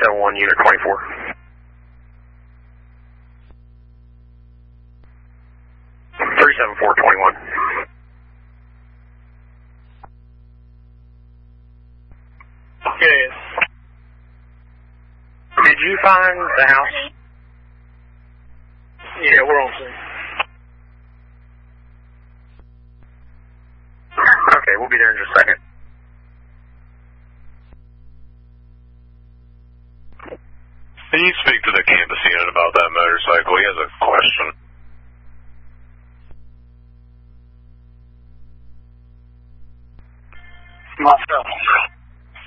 371, unit 24. It is. Did you find the house? Yeah, we're on scene. Okay, we'll be there in just a second. Can you speak to the campus unit about that motorcycle? He has a question. Myself.